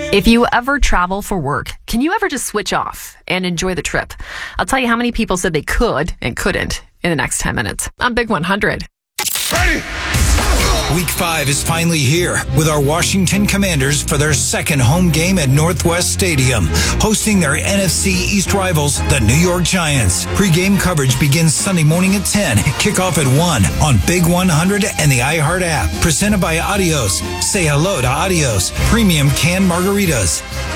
If you ever travel for work, can you ever just switch off and enjoy the trip? I'll tell you how many people said they could and couldn't in the next 10 minutes. I'm Big 100. Ready? Week 5 is finally here with our Washington Commanders for their second home game at Northwest Stadium, hosting their NFC East rivals, the New York Giants. Pre-game coverage begins Sunday morning at 10, kickoff at 1 on Big 100 and the iHeart app. Presented by Adios. Say hello to Adios Premium Canned Margaritas.